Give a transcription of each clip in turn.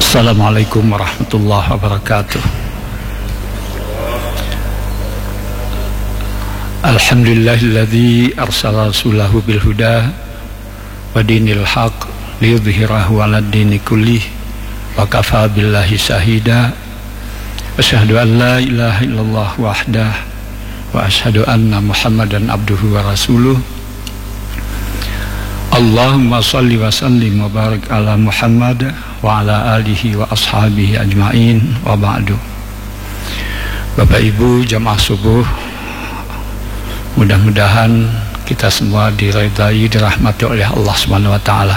Assalamualaikum warahmatullahi wabarakatuh. Alhamdulillahilladzi arsala rasulahu bil huda wa dinil haq liyudhhirahu 'alad dini kullih wa kafaa billahi shahida. Asyhadu an la ilaha illallah wahdah wa asyhadu anna Muhammadan abduhu wa rasuluh. Allahumma salli wa sallim wa barik ala Muhammad wa ala alihi wa ashabihi ajma'in wa ba'du. Bapak Ibu jamaah subuh, mudah-mudahan kita semua diridai, dirahmati oleh Allah Subhanahu wa taala.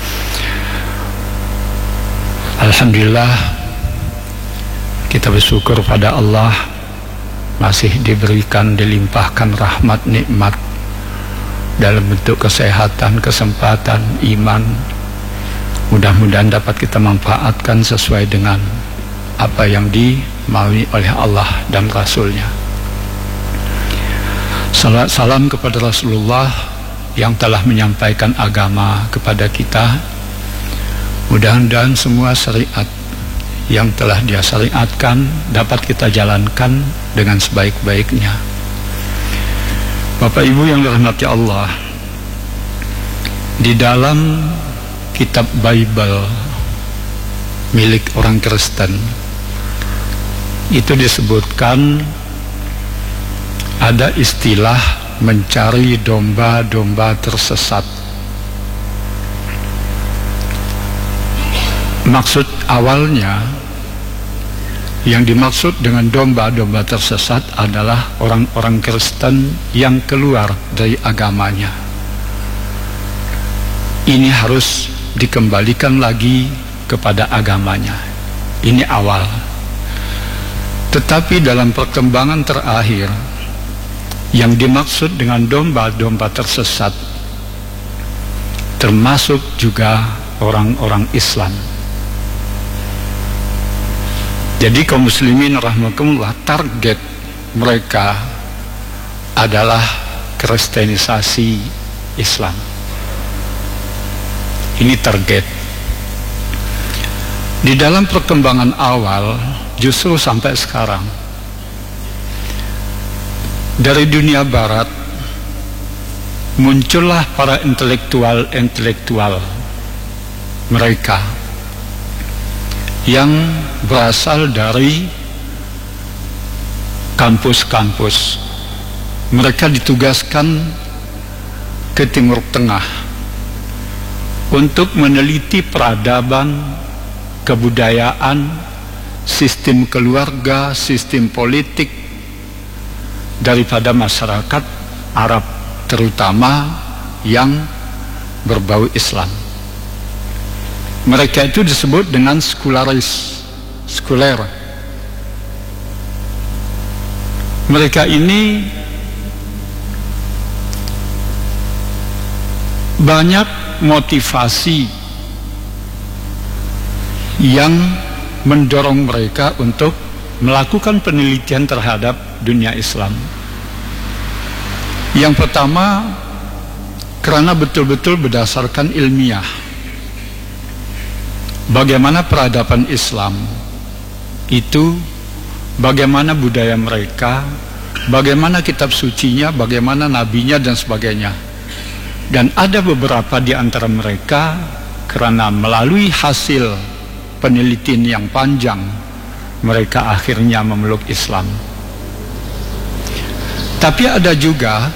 Alhamdulillah, kita bersyukur pada Allah masih diberikan, dilimpahkan rahmat nikmat dalam bentuk kesehatan, kesempatan, iman. Mudah-mudahan dapat kita manfaatkan sesuai dengan apa yang dimaui oleh Allah dan Rasulnya. Salat salam kepada Rasulullah yang telah menyampaikan agama kepada kita. Mudah-mudahan semua syariat yang telah dia syariatkan dapat kita jalankan dengan sebaik-baiknya. Bapak Ibu yang dirahmati Allah, di dalam kitab Bible milik orang Kristen itu disebutkan ada istilah mencari domba-domba tersesat. Maksud awalnya, yang dimaksud dengan domba-domba tersesat adalah orang-orang Kristen yang keluar dari agamanya. Ini harus dikembalikan lagi kepada agamanya. Ini awal. Tetapi dalam perkembangan terakhir, yang dimaksud dengan domba-domba tersesat termasuk juga orang-orang Islam. Jadi kaum muslimin rahimakumullah, target mereka adalah kristenisasi Islam. Ini target. Di dalam perkembangan awal, justru sampai sekarang, dari dunia barat muncullah para intelektual mereka yang berasal dari kampus-kampus. Mereka ditugaskan ke Timur Tengah untuk meneliti peradaban, kebudayaan, sistem keluarga, sistem politik daripada masyarakat Arab, terutama yang berbau Islam. Mereka itu disebut dengan sekuler. Mereka ini banyak motivasi yang mendorong mereka untuk melakukan penelitian terhadap dunia Islam. Yang pertama, karena betul-betul berdasarkan ilmiah. Bagaimana peradaban Islam itu, bagaimana budaya mereka, bagaimana kitab sucinya, bagaimana nabinya dan sebagainya. Dan ada beberapa di antara mereka karena melalui hasil penelitian yang panjang, mereka akhirnya memeluk Islam. Tapi ada juga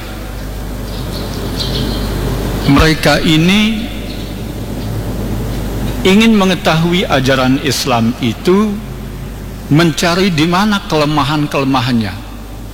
mereka ini ingin mengetahui ajaran Islam itu, mencari di mana kelemahan-kelemahannya.